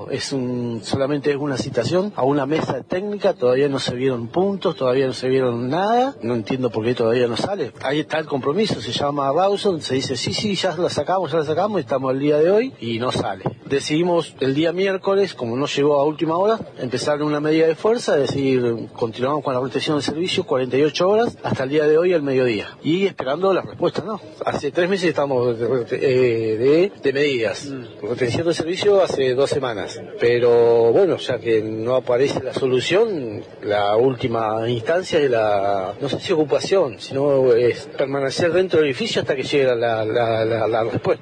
solamente es una citación a una mesa técnica, todavía no se vieron puntos, todavía no se vieron nada, no entiendo por qué todavía no sale. Ahí está el compromiso, se llama Rawson, se dice sí, ya la sacamos, estamos al día de hoy y no sale. Decidimos el día miércoles, como no llegó a última hora, empezar una medida de fuerza, es decir, continuamos con la prestación de servicio 48 horas hasta el día de hoy al mediodía y esperando la respuesta, ¿no? Hace 3 meses estamos de medidas, retención de servicio hace 2 semanas, pero bueno, ya que no aparece la solución, la última instancia es no sé si ocupación, sino es permanecer dentro del edificio hasta que llegue la respuesta.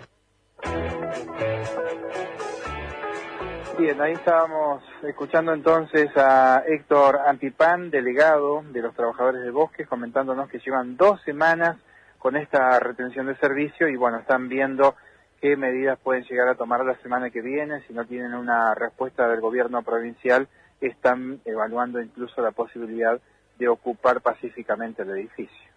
Bien, ahí estábamos escuchando entonces a Héctor Antipán, delegado de los trabajadores de bosques, comentándonos que llevan 2 semanas con esta retención de servicio y bueno, están viendo qué medidas pueden llegar a tomar la semana que viene. Si no tienen una respuesta del gobierno provincial, están evaluando incluso la posibilidad de ocupar pacíficamente el edificio.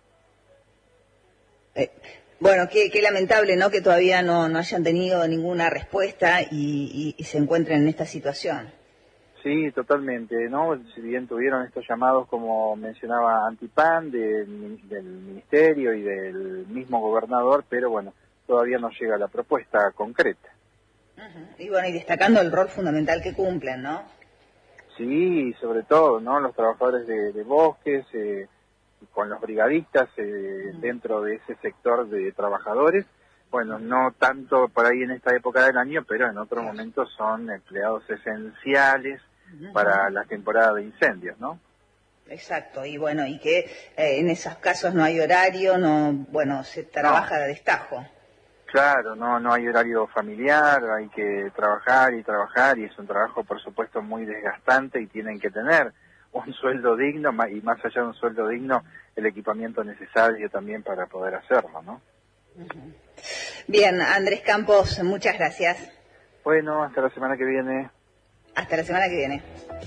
Bueno, qué lamentable, ¿no?, que todavía no hayan tenido ninguna respuesta y se encuentren en esta situación. Sí, totalmente, ¿no? Si bien tuvieron estos llamados, como mencionaba Antipán, del Ministerio y del mismo gobernador, pero bueno, todavía no llega la propuesta concreta. Y bueno, y destacando el rol fundamental que cumplen, ¿no? Sí, sobre todo, ¿no? Los trabajadores de bosques, con los brigadistas dentro de ese sector de trabajadores, bueno, no tanto por ahí en esta época del año, pero en otros momentos son empleados esenciales para la temporada de incendios, ¿no? Exacto, y bueno, y que en esos casos no hay horario, se trabaja de destajo. Claro, no hay horario familiar, hay que trabajar y es un trabajo por supuesto muy desgastante y tienen que tener un sueldo digno y más allá de un sueldo digno, el equipamiento necesario también para poder hacerlo, ¿no? Bien, Andrés Campos, muchas gracias. Bueno, hasta la semana que viene. Hasta la semana que viene.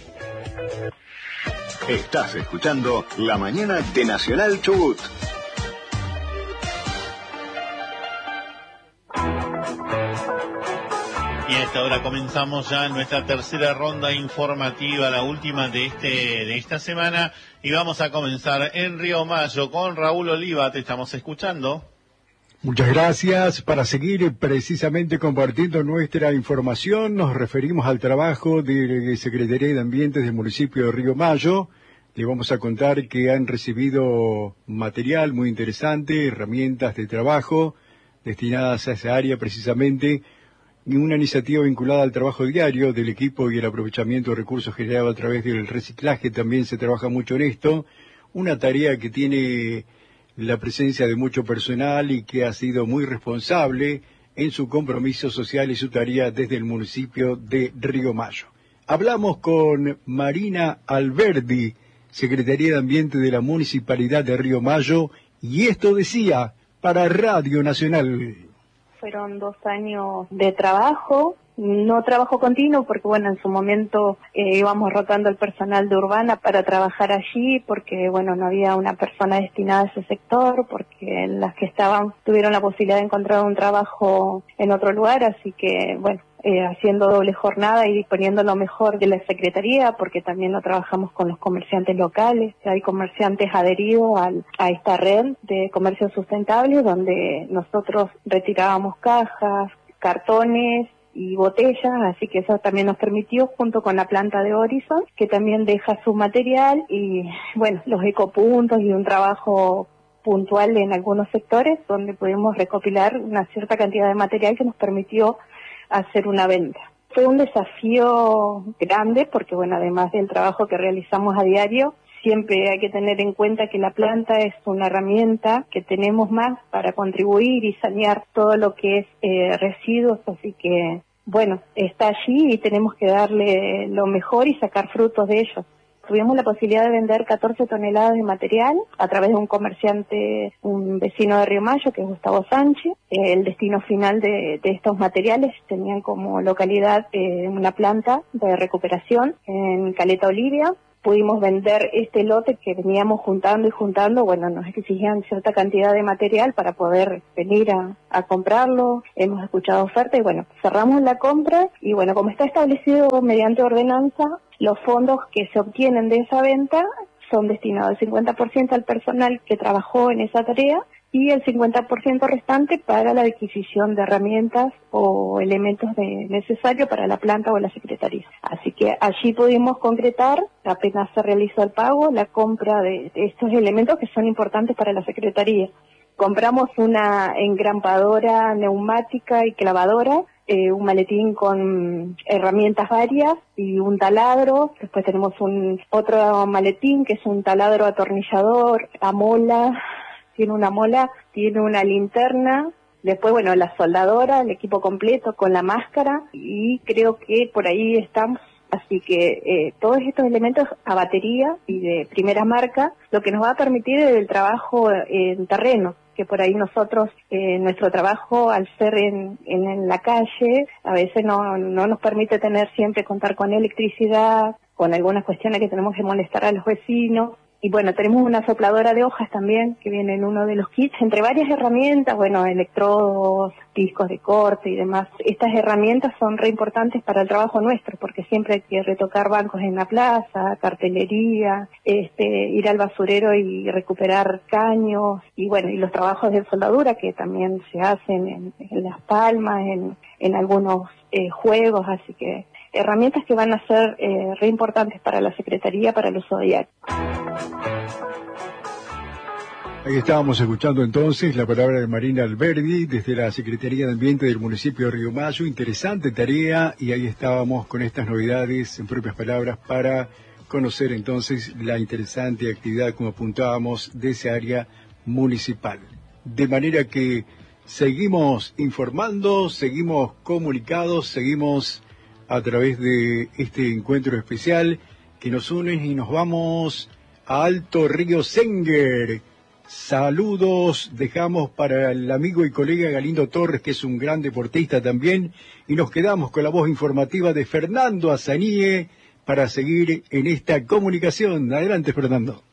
Estás escuchando La Mañana de Nacional Chubut. Y a esta hora comenzamos ya nuestra tercera ronda informativa, la última de esta semana, y vamos a comenzar en Río Mayo con Raúl Oliva. Te estamos escuchando. Muchas gracias. Para seguir precisamente compartiendo nuestra información, nos referimos al trabajo de Secretaría de Ambiente del municipio de Río Mayo. Le vamos a contar que han recibido material muy interesante, herramientas de trabajo destinadas a esa área precisamente, y una iniciativa vinculada al trabajo diario del equipo y el aprovechamiento de recursos generados a través del reciclaje. También se trabaja mucho en esto, una tarea que tiene la presencia de mucho personal y que ha sido muy responsable en su compromiso social y su tarea desde el municipio de Río Mayo. Hablamos con Marina Alberdi, Secretaría de Ambiente de la Municipalidad de Río Mayo, y esto decía para Radio Nacional. Fueron 2 años de trabajo, no trabajo continuo porque bueno, en su momento íbamos rotando el personal de Urbana para trabajar allí porque bueno, no había una persona destinada a ese sector, porque las que estaban tuvieron la posibilidad de encontrar un trabajo en otro lugar, así que bueno, haciendo doble jornada y disponiendo lo mejor de la Secretaría, porque también lo trabajamos con los comerciantes locales. Hay comerciantes adheridos a esta red de comercio sustentable, donde nosotros retirábamos cajas, cartones y botellas, así que eso también nos permitió, junto con la planta de Horizon, que también deja su material, y bueno, los ecopuntos y un trabajo puntual en algunos sectores, donde pudimos recopilar una cierta cantidad de material que nos permitió hacer una venta. Fue un desafío grande porque, bueno, además del trabajo que realizamos a diario, siempre hay que tener en cuenta que la planta es una herramienta que tenemos más para contribuir y sanear todo lo que es residuos, así que, bueno, está allí y tenemos que darle lo mejor y sacar frutos de ello. Tuvimos la posibilidad de vender 14 toneladas de material a través de un comerciante, un vecino de Río Mayo, que es Gustavo Sánchez. El destino final de estos materiales tenían como localidad una planta de recuperación en Caleta Olivia. pudimos vender este lote que veníamos juntando y juntando. Bueno, nos exigían cierta cantidad de material para poder venir a comprarlo. Hemos escuchado ofertas y bueno, cerramos la compra y bueno, como está establecido mediante ordenanza, los fondos que se obtienen de esa venta son destinados el 50% al personal que trabajó en esa tarea y el 50% restante para la adquisición de herramientas o elementos necesarios para la planta o la secretaría. Así que allí pudimos concretar, apenas se realizó el pago, la compra de estos elementos que son importantes para la secretaría. Compramos una engrampadora neumática y clavadora, un maletín con herramientas varias y un taladro. Después tenemos otro maletín que es un taladro atornillador, amola, tiene una mola, tiene una linterna. Después, bueno, la soldadora, el equipo completo con la máscara y creo que por ahí estamos. Así que todos estos elementos a batería y de primera marca, lo que nos va a permitir es el trabajo en terreno, que por ahí nosotros, nuestro trabajo al ser en la calle, a veces no nos permite siempre contar con electricidad, con algunas cuestiones que tenemos que molestar a los vecinos. Y bueno, tenemos una sopladora de hojas también, que viene en uno de los kits, entre varias herramientas, bueno, electrodos, discos de corte y demás. Estas herramientas son re importantes para el trabajo nuestro, porque siempre hay que retocar bancos en la plaza, cartelería, ir al basurero y recuperar caños, y bueno, y los trabajos de soldadura que también se hacen en Las Palmas, en algunos juegos, así que herramientas que van a ser re importantes para la Secretaría, para el uso diario. Ahí estábamos escuchando entonces la palabra de Marina Alberdi desde la Secretaría de Ambiente del municipio de Río Mayo. Interesante tarea, y ahí estábamos con estas novedades en propias palabras para conocer entonces la interesante actividad, como apuntábamos, de esa área municipal. De manera que seguimos informando, seguimos comunicados, seguimos a través de este encuentro especial que nos une, y nos vamos a Alto Río Senguer. Saludos dejamos para el amigo y colega Galindo Torres, que es un gran deportista también, y nos quedamos con la voz informativa de Fernando Azaníe para seguir en esta comunicación. Adelante, Fernando.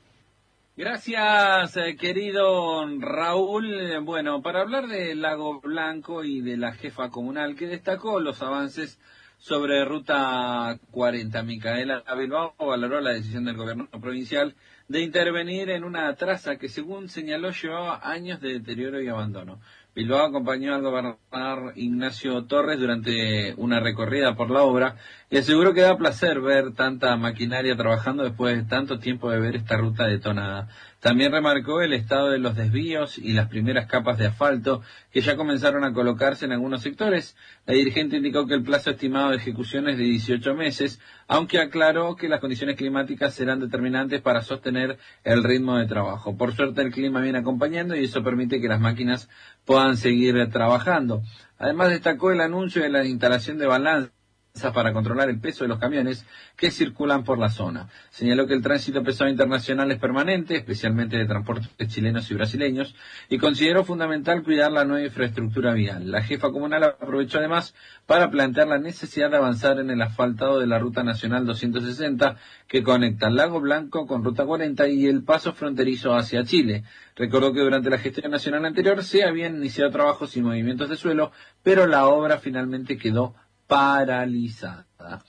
Gracias, querido Raúl. Bueno, para hablar del Lago Blanco y de la jefa comunal que destacó los avances sobre Ruta 40, Micaela Bilbao valoró la decisión del gobierno provincial de intervenir en una traza que, según señaló, llevaba años de deterioro y abandono. Bilbao acompañó al gobernador Ignacio Torres durante una recorrida por la obra y aseguró que da placer ver tanta maquinaria trabajando después de tanto tiempo de ver esta ruta detonada. También remarcó el estado de los desvíos y las primeras capas de asfalto que ya comenzaron a colocarse en algunos sectores. La dirigente indicó que el plazo estimado de ejecución es de 18 meses, aunque aclaró que las condiciones climáticas serán determinantes para sostener el ritmo de trabajo. Por suerte el clima viene acompañando y eso permite que las máquinas puedan seguir trabajando. Además destacó el anuncio de la instalación de balanzas para controlar el peso de los camiones que circulan por la zona. Señaló que el tránsito pesado internacional es permanente, especialmente de transportes chilenos y brasileños, y consideró fundamental cuidar la nueva infraestructura vial. La jefa comunal aprovechó además para plantear la necesidad de avanzar en el asfaltado de la Ruta Nacional 260 que conecta el Lago Blanco con Ruta 40 y el paso fronterizo hacia Chile. Recordó que durante la gestión nacional anterior se habían iniciado trabajos y movimientos de suelo, pero la obra finalmente quedó paralizada.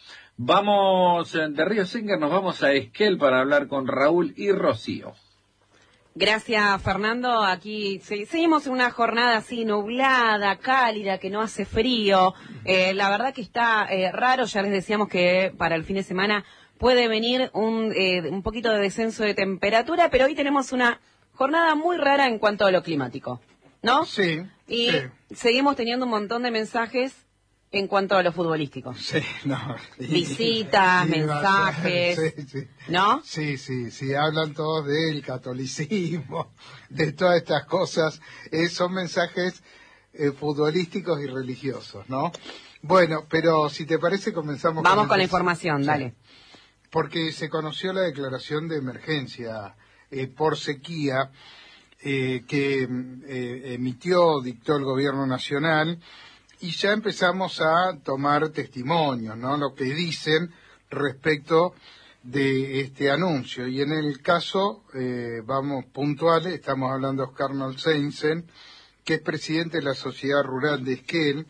Vamos de Río Senguer, nos vamos a Esquel para hablar con Raúl y Rocío. Gracias, Fernando. Aquí seguimos en una jornada así nublada, cálida, que no hace frío. La verdad que está raro, ya les decíamos que para el fin de semana puede venir un poquito de descenso de temperatura, pero hoy tenemos una jornada muy rara en cuanto a lo climático, ¿no? Sí. Y sí. Seguimos teniendo un montón de mensajes en cuanto a lo futbolístico. Sí, no. Visitas, mensajes, sí. ¿no? Sí, hablan todos del catolicismo, de todas estas cosas. Son mensajes futbolísticos y religiosos, ¿no? Bueno, pero si te parece comenzamos. Vamos con la información, dale. Porque se conoció la declaración de emergencia por sequía que dictó el gobierno nacional. Y ya empezamos a tomar testimonios, ¿no? Lo que dicen respecto de este anuncio. Y en el caso, vamos puntuales, estamos hablando de Oscar Nolseinsen, que es presidente de la Sociedad Rural de Esquel,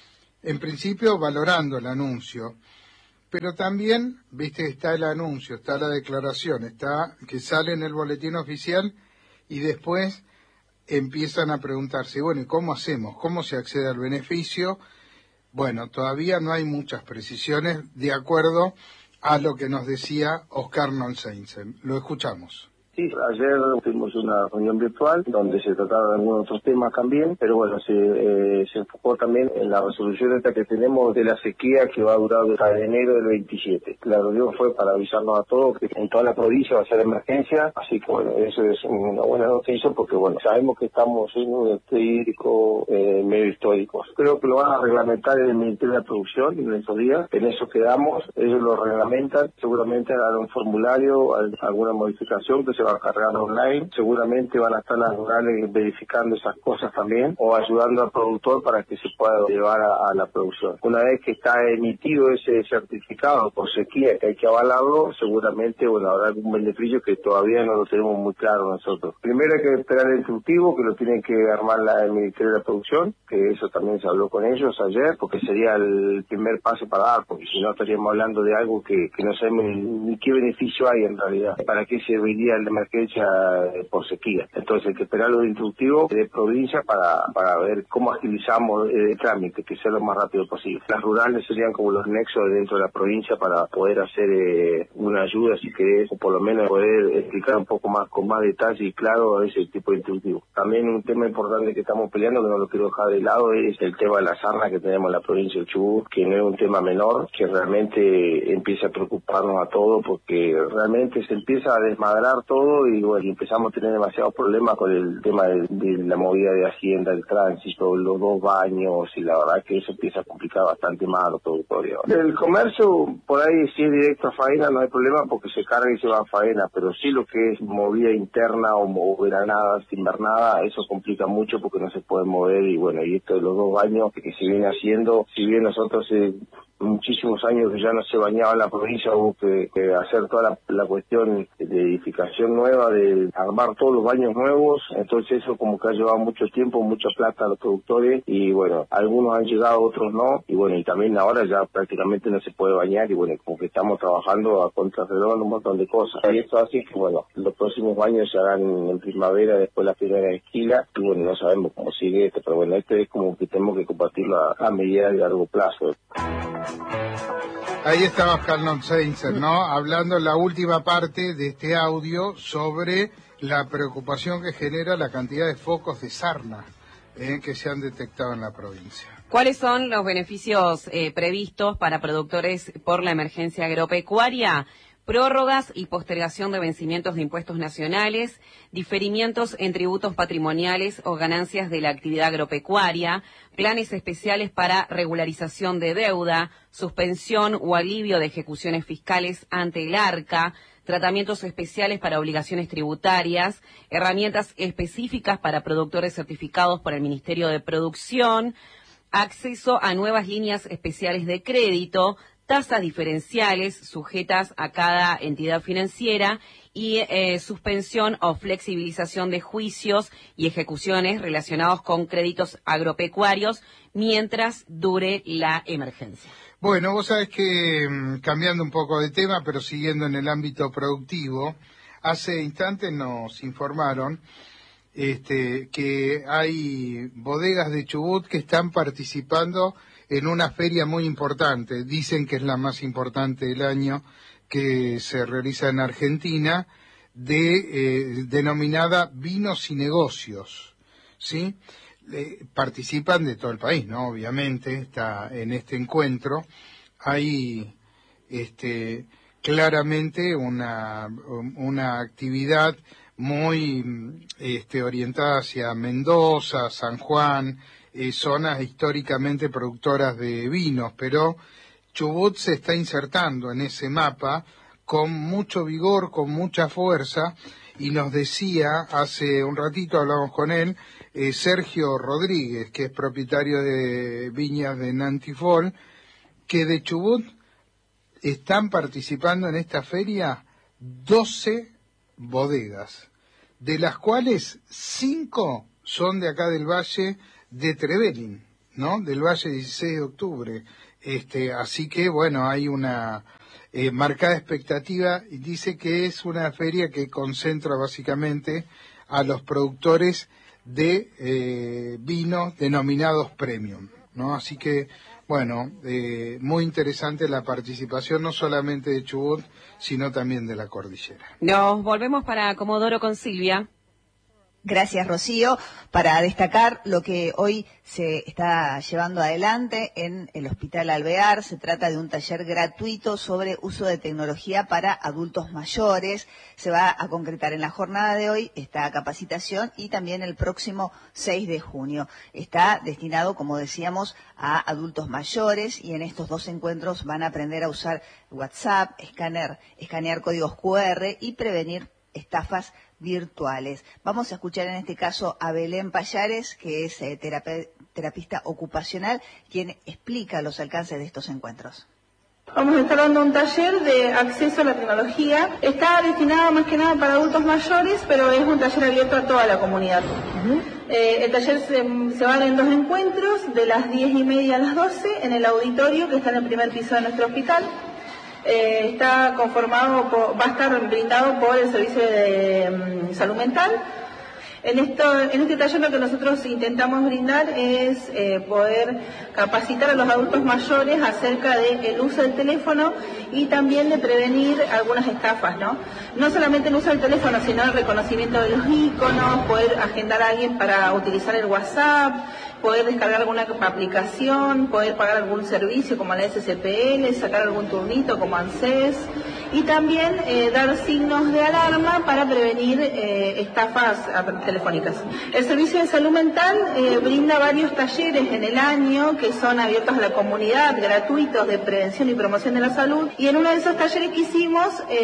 en principio valorando el anuncio. Pero también, viste, está el anuncio, está la declaración, está que sale en el boletín oficial y después empiezan a preguntarse, bueno, ¿y cómo hacemos? ¿Cómo se accede al beneficio? Bueno, todavía no hay muchas precisiones de acuerdo a lo que nos decía Oscar Nolseinsen. Lo escuchamos. Sí, ayer tuvimos una reunión virtual donde se trataron algunos otros temas también, pero bueno, se enfocó también en la resolución esta que tenemos de la sequía que va a durar hasta enero del 27. La reunión fue para avisarnos a todos que en toda la provincia va a ser emergencia, así que bueno, eso es una buena noticia porque bueno, sabemos que estamos en un este hídrico medio histórico. Creo que lo van a reglamentar en el Ministerio de la Producción en estos días, en eso quedamos, ellos lo reglamentan, seguramente harán un formulario, alguna modificación que se va a cargar online, seguramente van a estar las rurales verificando esas cosas también o ayudando al productor para que se pueda llevar a la producción. Una vez que está emitido ese certificado por sequía que hay que avalarlo, seguramente bueno, habrá algún beneficio que todavía no lo tenemos muy claro nosotros. Primero hay que esperar el instructivo que lo tiene que armar el Ministerio de la Producción, que eso también se habló con ellos ayer, porque sería el primer paso para dar, porque si no estaríamos hablando de algo que no sabemos ni qué beneficio hay en realidad, para qué serviría el emergencia por sequía. Entonces hay que esperar los instructivos de provincia para ver cómo agilizamos el trámite, que sea lo más rápido posible. Las rurales serían como los nexos dentro de la provincia para poder hacer una ayuda, si querés, o por lo menos poder explicar un poco más, con más detalle y claro ese tipo de instructivo. También un tema importante que estamos peleando, que no lo quiero dejar de lado, es el tema de la sarna que tenemos en la provincia de Chubut, que no es un tema menor, que realmente empieza a preocuparnos a todos, porque realmente se empieza a desmadrar todo y bueno, empezamos a tener demasiados problemas con el tema de la movida de Hacienda, el tránsito, los 2 baños, y la verdad que eso empieza a complicar bastante más a los productores. El comercio, por ahí si es directo a faena no hay problema porque se carga y se va a faena, pero sí lo que es movida interna o veranadas, invernada, eso complica mucho porque no se puede mover y bueno, y esto de los 2 baños que se viene haciendo, si bien nosotros muchísimos años que ya no se bañaba en la provincia, hubo que hacer toda la cuestión de edificación nueva, de armar todos los baños nuevos, entonces eso como que ha llevado mucho tiempo, mucha plata a los productores y bueno, algunos han llegado, otros no, y bueno, y también ahora ya prácticamente no se puede bañar y bueno, como que estamos trabajando a contrarreloj en un montón de cosas. Y esto hace que bueno, los próximos baños se harán en primavera, después la primera esquila, y bueno, no sabemos cómo sigue esto, pero bueno, esto es como que tenemos que compartirlo a medida de largo plazo. Ahí está Oscar Nolseinsen, ¿no? Hablando en la última parte de este audio sobre la preocupación que genera la cantidad de focos de sarna que se han detectado en la provincia. ¿Cuáles son los beneficios previstos para productores por la emergencia agropecuaria? Prórrogas y postergación de vencimientos de impuestos nacionales, diferimientos en tributos patrimoniales o ganancias de la actividad agropecuaria, planes especiales para regularización de deuda, suspensión o alivio de ejecuciones fiscales ante el ARCA, tratamientos especiales para obligaciones tributarias, herramientas específicas para productores certificados por el Ministerio de Producción, acceso a nuevas líneas especiales de crédito, tasas diferenciales sujetas a cada entidad financiera y suspensión o flexibilización de juicios y ejecuciones relacionados con créditos agropecuarios mientras dure la emergencia. Bueno, vos sabés que, cambiando un poco de tema, pero siguiendo en el ámbito productivo, hace instantes nos informaron que hay bodegas de Chubut que están participando en una feria muy importante, dicen que es la más importante del año, que se realiza en Argentina, denominada Vinos y Negocios, ¿sí? Participan de todo el país, ¿no? Obviamente, está en este encuentro. Hay claramente una actividad muy orientada hacia Mendoza, San Juan, zonas históricamente productoras de vinos, pero Chubut se está insertando en ese mapa con mucho vigor, con mucha fuerza, y nos decía, hace un ratito hablamos con él, Sergio Rodríguez, que es propietario de viñas de Nantifol, que de Chubut están participando en esta feria 12 bodegas, de las cuales 5 son de acá del Valle de Trevelin, ¿no? Del Valle 16 de octubre. Así que, bueno, hay una marcada expectativa, y dice que es una feria que concentra básicamente a los productores de vinos denominados premium, ¿no? Así que, bueno, muy interesante la participación no solamente de Chubut, sino también de la cordillera. Nos volvemos para Comodoro con Silvia. Gracias, Rocío. Para destacar lo que hoy se está llevando adelante en el Hospital Alvear, se trata de un taller gratuito sobre uso de tecnología para adultos mayores. Se va a concretar en la jornada de hoy esta capacitación y también el próximo 6 de junio. Está destinado, como decíamos, a adultos mayores, y en estos 2 encuentros van a aprender a usar WhatsApp, escanear códigos QR y prevenir estafas virtuales. Vamos a escuchar en este caso a Belén Payares, que es terapista ocupacional, quien explica los alcances de estos encuentros. Vamos a estar dando un taller de acceso a la tecnología. Está destinado más que nada para adultos mayores, pero es un taller abierto a toda la comunidad. El taller se va a dar en 2 encuentros, de las 10:30 a las 12, en el auditorio que está en el primer piso de nuestro hospital. Está conformado va a estar brindado por el Servicio de Salud Mental. En este taller lo que nosotros intentamos brindar es poder capacitar a los adultos mayores acerca del uso del teléfono y también de prevenir algunas estafas, ¿no? No solamente el uso del teléfono, sino el reconocimiento de los iconos, poder agendar a alguien para utilizar el WhatsApp, poder descargar alguna aplicación, poder pagar algún servicio como la SCPL, sacar algún turnito como ANSES, y también dar signos de alarma para prevenir estafas telefónicas. El Servicio de Salud Mental brinda varios talleres en el año que son abiertos a la comunidad, gratuitos, de prevención y promoción de la salud, y en uno de esos talleres que hicimos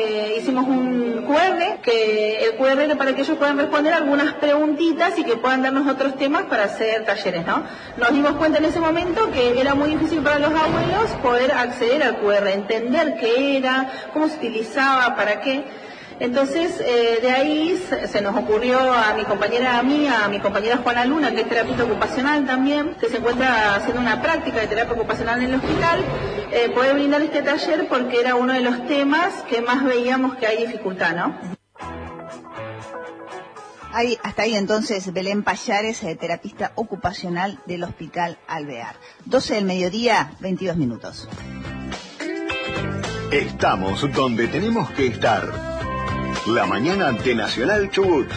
un QR, que el QR para que ellos puedan responder algunas preguntitas y que puedan darnos otros temas para hacer talleres, ¿no? Nos dimos cuenta en ese momento que era muy difícil para los abuelos poder acceder al QR, entender qué era, cómo se utilizaba, para qué. Entonces, de ahí se nos ocurrió a mi compañera Juana Luna, que es terapeuta ocupacional también, que se encuentra haciendo una práctica de terapia ocupacional en el hospital, poder brindar este taller porque era uno de los temas que más veíamos que hay dificultad, ¿no? Hasta ahí entonces Belén Payares, terapista ocupacional del Hospital Alvear. 12 del mediodía, 22 minutos. Estamos donde tenemos que estar. La mañana de Nacional Chubut.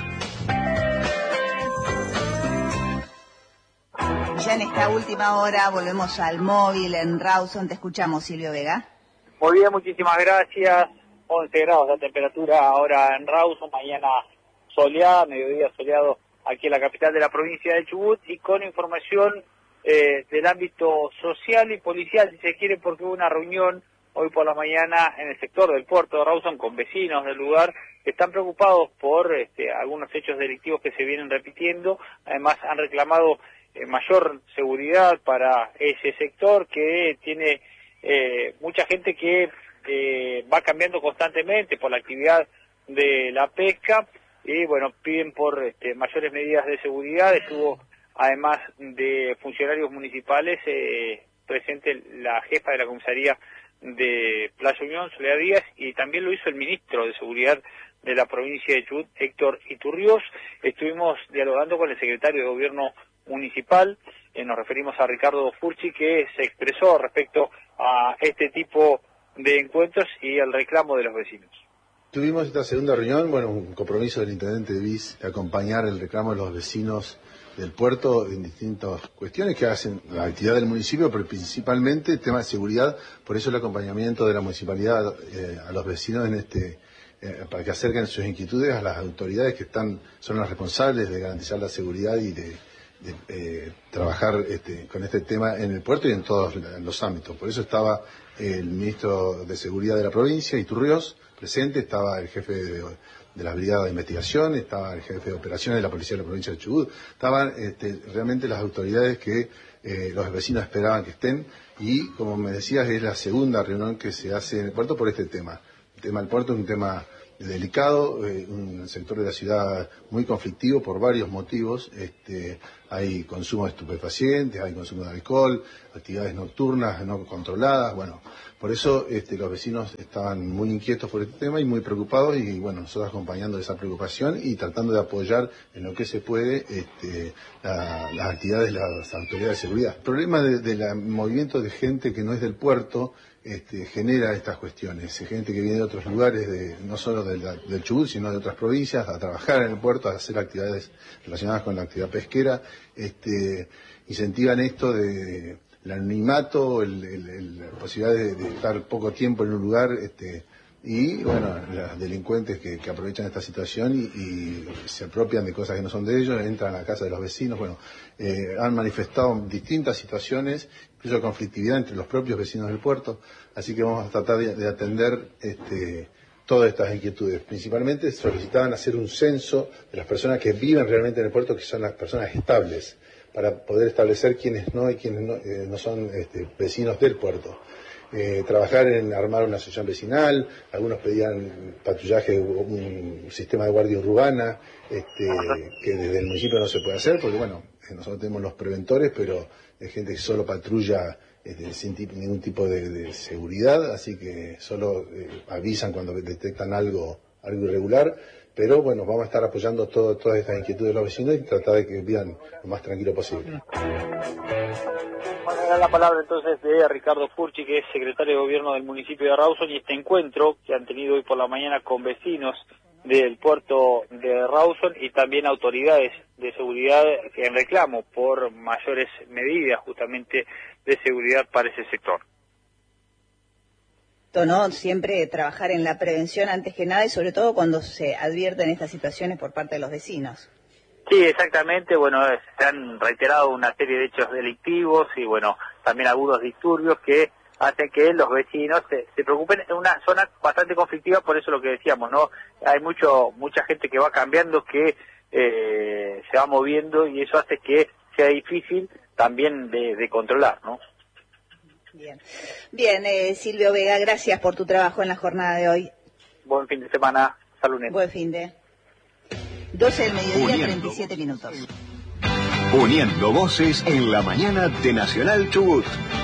Ya en esta última hora volvemos al móvil en Rawson. Te escuchamos, Silvio Vega. Muy bien, muchísimas gracias. 11 grados la temperatura ahora en Rawson, mañana soleada, mediodía soleado aquí en la capital de la provincia de Chubut, y con información del ámbito social y policial, si se quiere, porque hubo una reunión hoy por la mañana en el sector del puerto de Rawson con vecinos del lugar que están preocupados por algunos hechos delictivos que se vienen repitiendo. Además han reclamado mayor seguridad para ese sector, que tiene mucha gente que va cambiando constantemente por la actividad de la pesca, y bueno, piden por mayores medidas de seguridad. Estuvo, además de funcionarios municipales, presente la jefa de la comisaría de Playa Unión, Soledad Díaz, y también lo hizo el ministro de Seguridad de la provincia de Chubut, Héctor Iturriós. Estuvimos dialogando con el secretario de Gobierno Municipal, nos referimos a Ricardo Furchi, que se expresó respecto a este tipo de encuentros y el reclamo de los vecinos. Tuvimos esta segunda reunión, un compromiso del intendente de BIS de acompañar el reclamo de los vecinos del puerto en distintas cuestiones que hacen la actividad del municipio, pero principalmente el tema de seguridad. Por eso el acompañamiento de la municipalidad a los vecinos para que acerquen sus inquietudes a las autoridades que son las responsables de garantizar la seguridad y de trabajar con este tema en el puerto y en todos los ámbitos. Por eso estaba el ministro de Seguridad de la provincia, Iturriós, presente, estaba el jefe de las brigadas de investigación, estaba el jefe de operaciones de la policía de la provincia de Chubut, estaban realmente las autoridades que los vecinos esperaban que estén, y como me decías, es la segunda reunión que se hace en el puerto por este tema. El tema del puerto es un tema delicado, un sector de la ciudad muy conflictivo por varios motivos. Hay consumo de estupefacientes, hay consumo de alcohol, actividades nocturnas no controladas. Bueno, por eso los vecinos estaban muy inquietos por este tema y muy preocupados, y bueno, nosotros acompañando esa preocupación y tratando de apoyar en lo que se puede las actividades de las autoridades de seguridad. El problema del movimiento de gente que no es del puerto genera estas cuestiones, gente que viene de otros lugares, no solo del Chubut, sino de otras provincias, a trabajar en el puerto, a hacer actividades relacionadas con la actividad pesquera, incentivan esto de el anonimato, la posibilidad de estar poco tiempo en un lugar, y bueno, los delincuentes que aprovechan esta situación y se apropian de cosas que no son de ellos, entran a la casa de los vecinos. Bueno, han manifestado distintas situaciones, incluso conflictividad entre los propios vecinos del puerto, así que vamos a tratar de atender todas estas inquietudes. Principalmente solicitaban hacer un censo de las personas que viven realmente en el puerto, que son las personas estables, para poder establecer quiénes no y quiénes no son vecinos del puerto. Trabajar en armar una asociación vecinal, algunos pedían patrullaje, un sistema de guardia urbana, que desde el municipio no se puede hacer, porque bueno, nosotros tenemos los preventores, pero hay gente que solo patrulla sin ningún tipo de seguridad, así que solo avisan cuando detectan algo irregular. Pero bueno, vamos a estar apoyando todas estas inquietudes de los vecinos y tratar de que vivan lo más tranquilo posible. Vamos a dar la palabra entonces de Ricardo Furchi, que es secretario de Gobierno del municipio de Rawson, y este encuentro que han tenido hoy por la mañana con vecinos del puerto de Rawson y también autoridades de seguridad en reclamo por mayores medidas justamente de seguridad para ese sector. ¿No? Siempre trabajar en la prevención antes que nada, y sobre todo cuando se advierten estas situaciones por parte de los vecinos. Sí, exactamente. Bueno, se han reiterado una serie de hechos delictivos y bueno, también algunos disturbios que hacen que los vecinos se preocupen. En una zona bastante conflictiva, por eso lo que decíamos, ¿no? Hay mucha gente que va cambiando, que se va moviendo, y eso hace que sea difícil también de controlar, ¿no? Bien, Silvio Vega, gracias por tu trabajo en la jornada de hoy. Buen fin de semana, hasta lunes. Buen fin de 12 del mediodía, 37 minutos. Uniendo voces en la mañana de Nacional Chubut.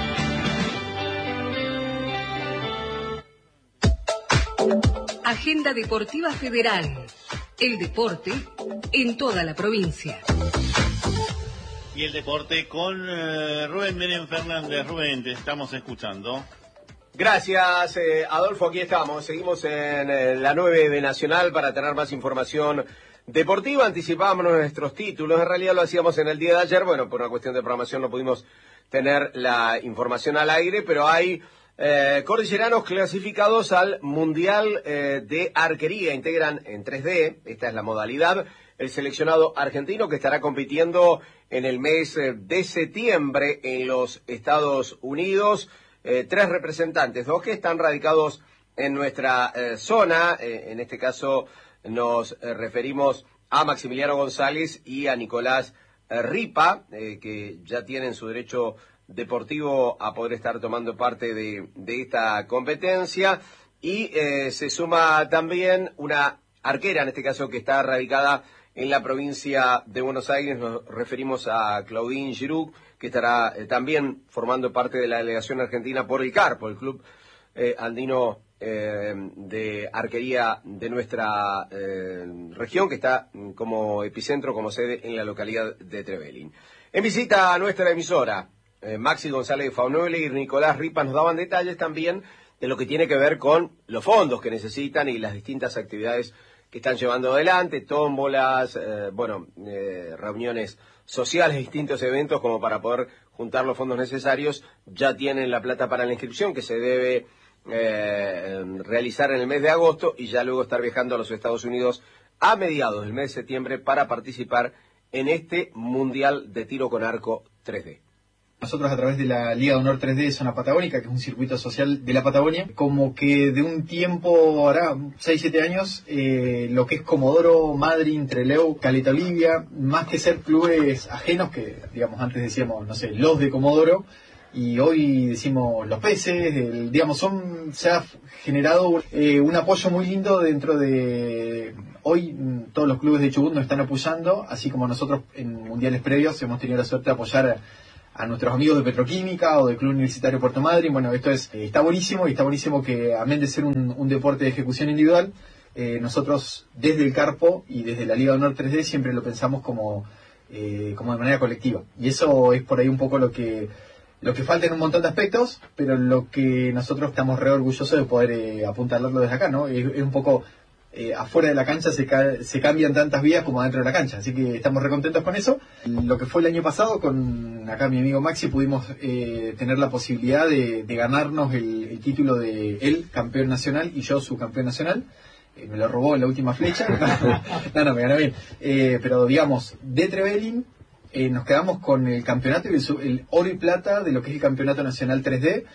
Agenda Deportiva Federal. El deporte en toda la provincia. Y el deporte con Rubén Menem Fernández. Rubén, te estamos escuchando. Gracias, Adolfo, aquí estamos. Seguimos en la 9 de Nacional para tener más información deportiva. Anticipábamos nuestros títulos, en realidad lo hacíamos en el día de ayer. Bueno, por una cuestión de programación no pudimos tener la información al aire, pero hay cordilleranos clasificados al Mundial de Arquería. Integran en 3D, esta es la modalidad, el seleccionado argentino que estará compitiendo en el mes de septiembre en los Estados Unidos. 3 representantes, 2 que están radicados en nuestra zona. En este caso nos referimos a Maximiliano González y a Nicolás Ripa, que ya tienen su derecho deportivo a poder estar tomando parte de esta competencia. Y se suma también una arquera, en este caso que está radicada en la provincia de Buenos Aires. Nos referimos a Claudine Giroux, que estará también formando parte de la delegación argentina por el CAR, por el Club Andino de Arquería de nuestra región, que está como epicentro, como sede en la localidad de Trevelin. En visita a nuestra emisora, Maxi González Faunoli y Nicolás Ripa nos daban detalles también de lo que tiene que ver con los fondos que necesitan y las distintas actividades que están llevando adelante, tómbolas, reuniones sociales, distintos eventos como para poder juntar los fondos necesarios. Ya tienen la plata para la inscripción que se debe realizar en el mes de agosto y ya luego estar viajando a los Estados Unidos a mediados del mes de septiembre para participar en este Mundial de Tiro con Arco 3D. Nosotros a través de la Liga de Honor 3D Zona Patagónica, que es un circuito social de la Patagonia, como que de un tiempo, ahora 6-7 años, lo que es Comodoro, Madryn, Trelew, Caleta Olivia, más que ser clubes ajenos, que digamos antes decíamos, no sé, los de Comodoro, y hoy decimos los peces, digamos, se ha generado un apoyo muy lindo dentro de... Hoy todos los clubes de Chubut nos están apoyando, así como nosotros en mundiales previos hemos tenido la suerte de apoyar a nuestros amigos de Petroquímica o del Club Universitario Puerto Madryn. Bueno, esto está buenísimo, y está buenísimo que, amén de ser un deporte de ejecución individual, nosotros desde el Carpo y desde la Liga de Honor 3D siempre lo pensamos como de manera colectiva. Y eso es por ahí un poco lo que falta en un montón de aspectos, pero lo que nosotros estamos re orgullosos de poder apuntalarlo desde acá, ¿no? Es un poco... afuera de la cancha se cambian tantas vías como dentro de la cancha, así que estamos recontentos con eso. Lo que fue el año pasado, con acá mi amigo Maxi, pudimos tener la posibilidad de ganarnos el título de él, campeón nacional, y yo su campeón nacional. Me lo robó en la última flecha. No, me ganó bien. Pero digamos, de Trevelin nos quedamos con el campeonato y el oro y plata de lo que es el campeonato nacional 3D.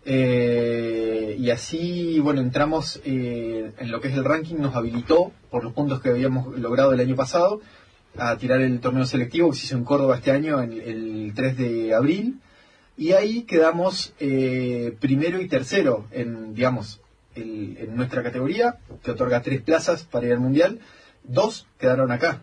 Y así, bueno, entramos en lo que es el ranking, nos habilitó por los puntos que habíamos logrado el año pasado a tirar el torneo selectivo que se hizo en Córdoba este año, el 3 de abril, y ahí quedamos primero y tercero en nuestra categoría, que otorga 3 plazas para ir al Mundial. 2 quedaron acá.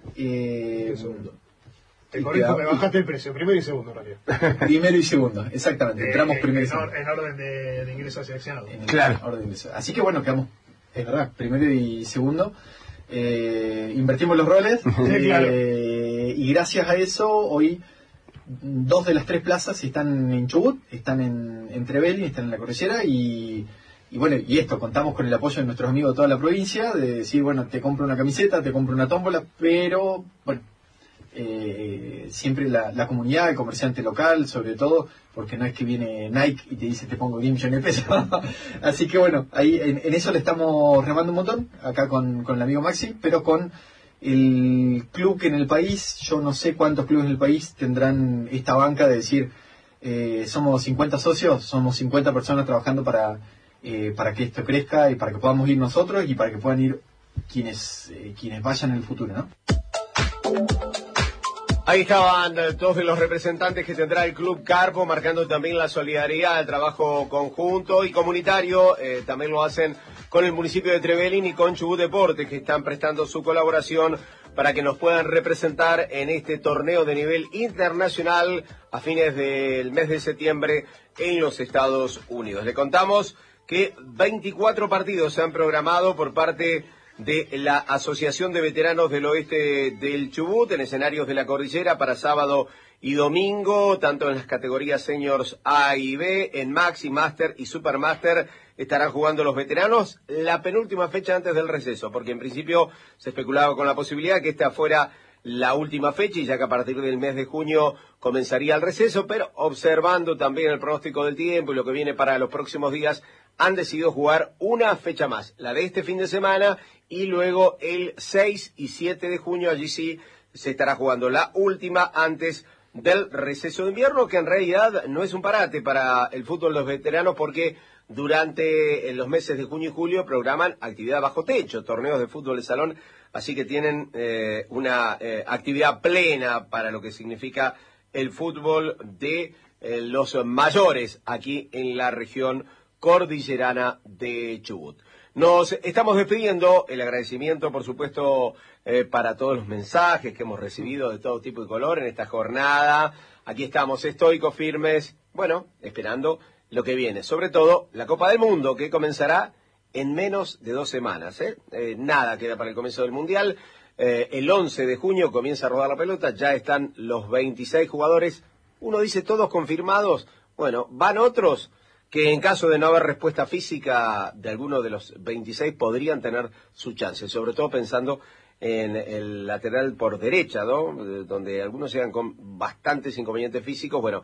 Te corrijo, me bajaste el precio, primero y segundo en realidad. Primero y segundo, exactamente. Entramos primero y segundo. En orden de ingreso a seleccionado. Claro. Orden de ingreso. Así que bueno, quedamos, es verdad, primero y segundo. Invertimos los roles. Claro. Y gracias a eso, hoy 2 de las 3 plazas están en Chubut, están en Trevelin, están en la Cordillera, y bueno, y esto, contamos con el apoyo de nuestros amigos de toda la provincia, de decir, bueno, te compro una camiseta, te compro una tómbola, pero, bueno, siempre la comunidad, el comerciante local, sobre todo, porque no es que viene Nike y te dice te pongo 10 millones de pesos. Así que bueno, ahí en eso le estamos remando un montón, acá con el amigo Maxi, pero con el club que en el país, yo no sé cuántos clubes en el país tendrán esta banca de decir, somos 50 socios, somos 50 personas trabajando para que esto crezca y para que podamos ir nosotros y para que puedan ir quienes vayan en el futuro, ¿no? Ahí estaban todos los representantes que tendrá el Club Carpo, marcando también la solidaridad, el trabajo conjunto y comunitario. También lo hacen con el municipio de Trevelin y con Chubut Deportes, que están prestando su colaboración para que nos puedan representar en este torneo de nivel internacional a fines del mes de septiembre en los Estados Unidos. Le contamos que 24 partidos se han programado por parte de la Asociación de Veteranos del Oeste del Chubut en escenarios de la Cordillera para sábado y domingo, tanto en las categorías Seniors A y B, en Maxi, Master y Supermaster estarán jugando los veteranos la penúltima fecha antes del receso, porque en principio se especulaba con la posibilidad que esta fuera la última fecha y ya que a partir del mes de junio comenzaría el receso, pero observando también el pronóstico del tiempo y lo que viene para los próximos días, han decidido jugar una fecha más, la de este fin de semana, y luego el 6 y 7 de junio, allí sí se estará jugando la última antes del receso de invierno, que en realidad no es un parate para el fútbol de los veteranos, porque durante los meses de junio y julio programan actividad bajo techo, torneos de fútbol de salón, así que tienen una actividad plena para lo que significa el fútbol de los mayores aquí en la región cordillerana de Chubut. Nos estamos despidiendo, el agradecimiento por supuesto para todos los mensajes que hemos recibido de todo tipo y color en esta jornada. Aquí estamos estoicos, firmes, bueno, esperando lo que viene, sobre todo la Copa del Mundo, que comenzará en menos de 2 semanas. Nada queda para el comienzo del Mundial. El 11 de junio comienza a rodar la pelota, ya están los 26 jugadores. Uno dice todos confirmados, bueno, van otros que en caso de no haber respuesta física de alguno de los 26 podrían tener su chance, sobre todo pensando en el lateral por derecha, ¿no? Donde algunos llegan con bastantes inconvenientes físicos. Bueno,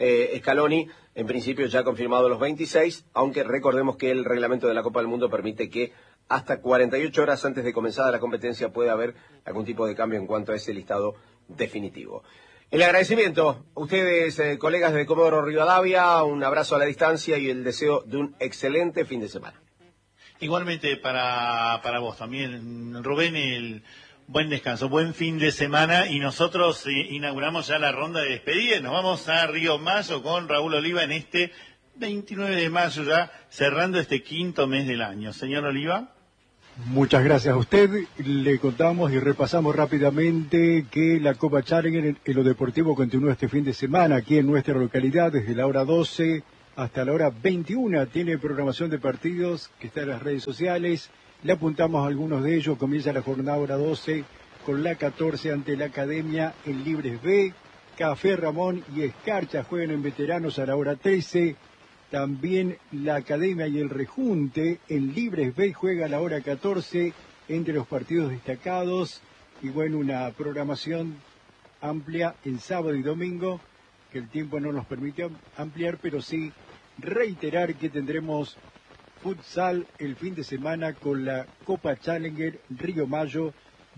Scaloni en principio ya ha confirmado los 26, aunque recordemos que el reglamento de la Copa del Mundo permite que hasta 48 horas antes de comenzar la competencia pueda haber algún tipo de cambio en cuanto a ese listado definitivo. El agradecimiento a ustedes, colegas de Comodoro Rivadavia, un abrazo a la distancia y el deseo de un excelente fin de semana. Igualmente para vos también, Rubén, el buen descanso, buen fin de semana, y nosotros inauguramos ya la ronda de despedida y nos vamos a Río Mayo con Raúl Oliva en este 29 de mayo, ya cerrando este quinto mes del año. Señor Oliva. Muchas gracias a usted. Le contamos y repasamos rápidamente que la Copa Challenger en lo deportivo continúa este fin de semana aquí en nuestra localidad desde la hora 12 hasta la hora 21. Tiene programación de partidos que está en las redes sociales. Le apuntamos a algunos de ellos. Comienza la jornada hora 12 con la 14 ante la Academia en Libres B. Café Ramón y Escarcha juegan en veteranos a la hora 13. También la Academia y el Rejunte en Libres B juega a la hora 14 entre los partidos destacados. Y bueno, una programación amplia en sábado y domingo, que el tiempo no nos permite ampliar, pero sí reiterar que tendremos futsal el fin de semana con la Copa Challenger Río Mayo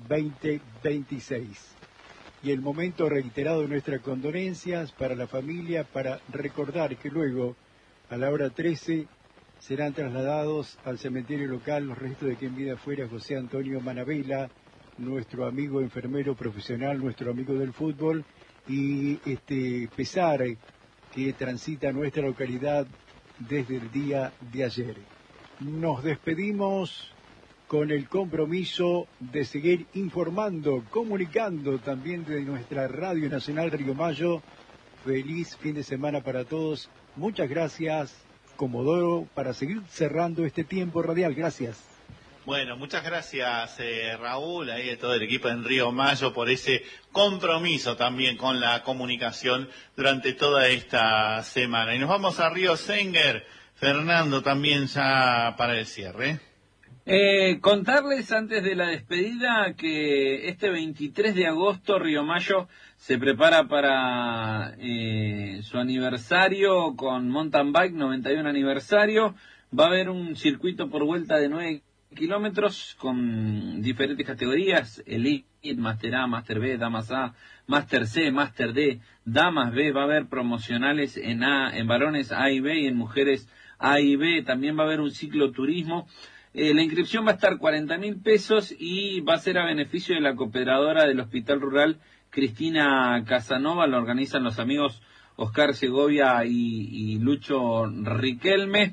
2026. Y el momento reiterado de nuestras condolencias para la familia, para recordar que luego a la hora 13 serán trasladados al cementerio local los restos de quien vida fuera José Antonio Manabela, nuestro amigo enfermero profesional, nuestro amigo del fútbol, y pesar que transita nuestra localidad desde el día de ayer. Nos despedimos con el compromiso de seguir informando, comunicando también de nuestra Radio Nacional Río Mayo. Feliz fin de semana para todos. Muchas gracias, Comodoro, para seguir cerrando este tiempo radial. Gracias. Bueno, muchas gracias, Raúl, ahí de todo el equipo en Río Mayo, por ese compromiso también con la comunicación durante toda esta semana. Y nos vamos a Río Senguer, Fernando, también ya para el cierre. Contarles antes de la despedida que este 23 de agosto Río Mayo se prepara para su aniversario con mountain bike, 91 aniversario. Va a haber un circuito por vuelta de 9 kilómetros con diferentes categorías: Elite, Master A, Master B, Damas A, Master C, Master D, Damas B. Va a haber promocionales en varones A y B y en mujeres A y B. También va a haber un cicloturismo. La inscripción va a estar 40.000 pesos y va a ser a beneficio de la cooperadora del Hospital Rural Cristina Casanova. Lo organizan los amigos Oscar Segovia y Lucho Riquelme.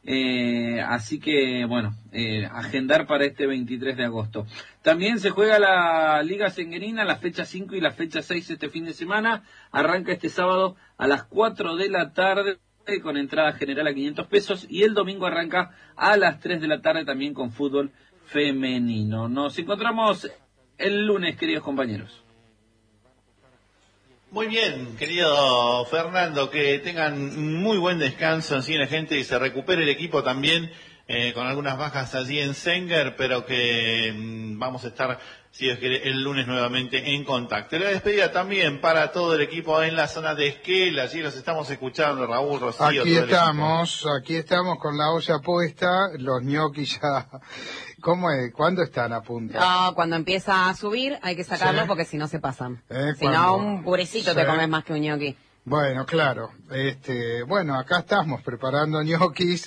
Así que, bueno, agendar para este 23 de agosto. También se juega la Liga Senguerina, la fecha 5 y la fecha 6 este fin de semana. Arranca este sábado a las 4 de la tarde. Con entrada general a 500 pesos y el domingo arranca a las 3 de la tarde también con fútbol femenino. Nos encontramos el lunes, queridos compañeros. Muy bien, querido Fernando, que tengan muy buen descanso, así la gente, y se recupere el equipo también, con algunas bajas allí en Senguer, pero que vamos a estar, si Dios quiere, el lunes nuevamente en contacto. La despedida también para todo el equipo en la zona de Esquel, allí los estamos escuchando, Raúl, Rocío. Aquí estamos con la olla puesta, los ñoquis ya. ¿Cómo es? ¿Cuándo están a punto? No, cuando empieza a subir hay que sacarlos, ¿sí? Porque si no se pasan. Si no, un purecito te comes más que un ñoqui. Bueno, claro. Bueno, acá estamos preparando ñoquis,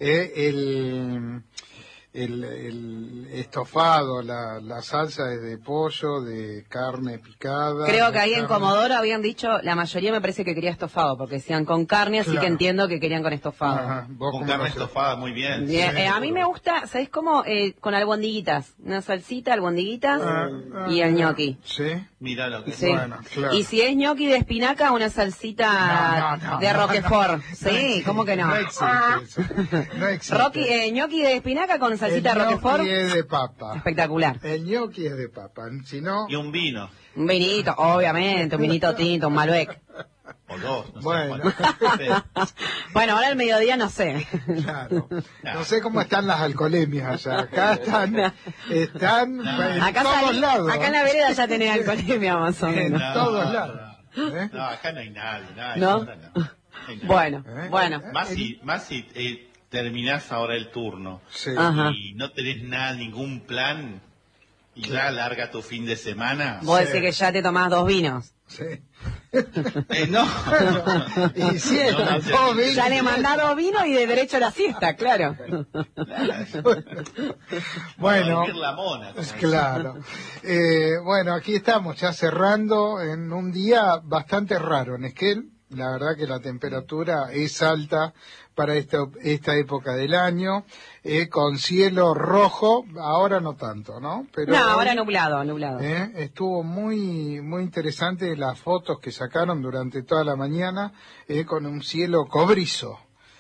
el estofado, la salsa es de pollo, de carne picada. Creo que ahí en Comodoro habían dicho, la mayoría me parece que quería estofado, porque decían con carne, así que entiendo que querían con estofado. Ajá, con carne estofada, muy bien. Bien. Sí. A mí me gusta, ¿sabés cómo? Con albondiguitas, una salsita, albondiguitas y el ñoqui. Sí. Mira lo que sí. Bueno, claro. Y si es ñoqui de espinaca, una salsita de Roquefort. Sí, ¿cómo que no? No existe eso. No existe. Ñoqui de espinaca con salsita de Roquefort. El ñoqui es de papa. Espectacular. El ñoqui es de papa. Si no... Y un vino. Un vinito, obviamente, un vinito tinto, un Malbec. O dos, no bueno. sé. Bueno, ahora al mediodía no sé. Claro. No sé cómo están las alcoholemias allá. Acá están en acá todos lados. Acá en la vereda ya tenés alcoholemia más o menos. En todos lados. No, acá no hay nadie. ¿No? Bueno. Más si terminás ahora el turno, sí. Y no tenés ningún plan, y ya larga tu fin de semana. Vos decís que ya te tomás 2 vinos. Sí. No. Y cielo, ya le mandaron vino y de derecho a la siesta, claro. Bueno, la mona, claro. Bueno, aquí estamos ya cerrando en un día bastante raro en Esquel. La verdad que la temperatura es alta para esta época del año, con cielo rojo, ahora no tanto, ¿no? Pero no, ahora nublado. Estuvo muy interesante las fotos que sacaron durante toda la mañana, con un cielo cobrizo,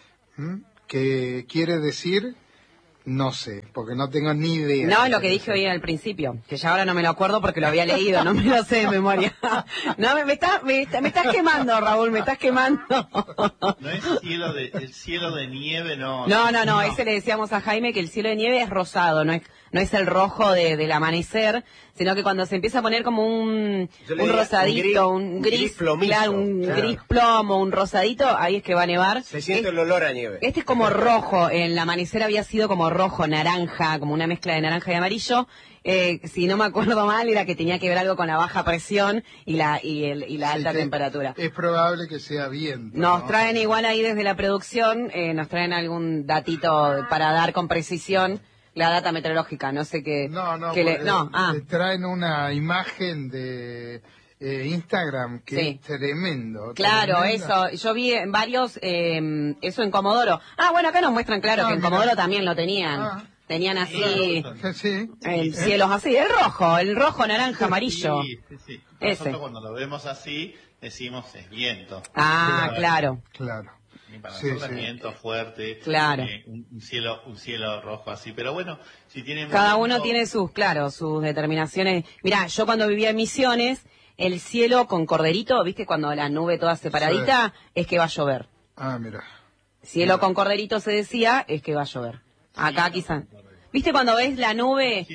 que quiere decir... No sé, porque no tengo ni idea. No, lo que dije hoy al principio, que ya ahora no me lo acuerdo porque lo había leído, no me lo sé de memoria. No, me estás quemando, Raúl, me estás quemando. No es el cielo de nieve, no. No, ese le decíamos a Jaime que el cielo de nieve es rosado, no es el rojo del amanecer, sino que cuando se empieza a poner como un rosadito, un gris plomizo, claro, gris plomo, un rosadito, ahí es que va a nevar. Se siente el olor a nieve. Este es como rojo, el amanecer había sido como rojo, naranja, como una mezcla de naranja y amarillo. Si no me acuerdo mal, era que tenía que ver algo con la baja presión y la alta temperatura. Es probable que sea viento. Nos traen igual ahí desde la producción, nos traen algún datito para dar con precisión la data meteorológica, no sé qué. Le traen una imagen de Instagram que sí. Es tremendo. Claro, tremendo. eso, yo vi en varios, eso en Comodoro. Bueno, acá nos muestran, claro, que en Comodoro también lo tenían. Tenían así, cielos así, el rojo, naranja, amarillo. Sí. Ese. Nosotros cuando lo vemos así, decimos es viento. Claro. Y para nosotros es viento fuerte, claro. un cielo rojo así, pero bueno, si tienen... Cada uno tiene sus determinaciones. Mirá, yo cuando vivía en Misiones, el cielo con corderito, ¿viste? Cuando la nube toda separadita, es que va a llover. Mira. Cielo con corderito se decía, es que va a llover. Acá quizás. ¿Viste cuando ves la nube?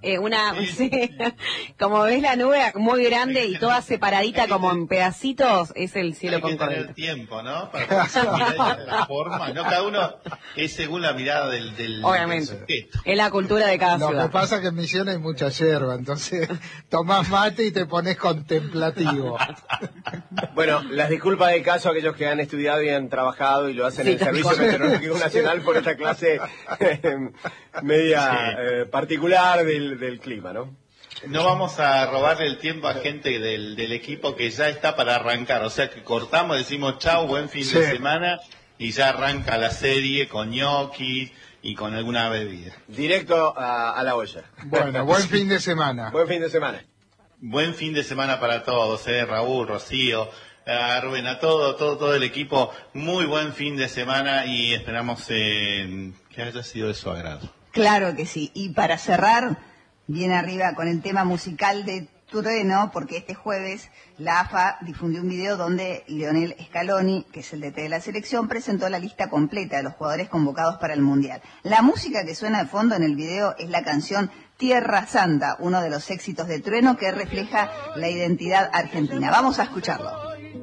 Como ves la nube muy grande y toda separadita como en pedacitos, es el cielo con corderito. Hay que tener tiempo, ¿no? Para mirar de la forma, ¿no? Cada uno es según la mirada del sujeto. Es la cultura de cada ciudad. Lo que pasa es que en Misiones hay mucha yerba, entonces tomás mate y te pones contemplativo. Bueno, las disculpas del caso a aquellos que han estudiado y han trabajado y lo hacen en el Servicio Meteorológico Nacional por esta clase media particular del clima, ¿no? No vamos a robarle el tiempo a gente del equipo que ya está para arrancar, o sea que cortamos, decimos chau, buen fin de semana y ya arranca la serie con gnocchi y con alguna bebida. Directo a la olla. Bueno, buen fin de semana. Buen fin de semana. Buen fin de semana para todos, Raúl, Rocío, Rubén, a todo el equipo, muy buen fin de semana y esperamos que haya sido de su agrado. Claro que sí. Y para cerrar, bien arriba con el tema musical de Trueno, porque este jueves la AFA difundió un video donde Lionel Scaloni, que es el DT de la selección, presentó la lista completa de los jugadores convocados para el Mundial. La música que suena de fondo en el video es la canción Tierra Santa, uno de los éxitos de Trueno que refleja la identidad argentina. Vamos a escucharlo.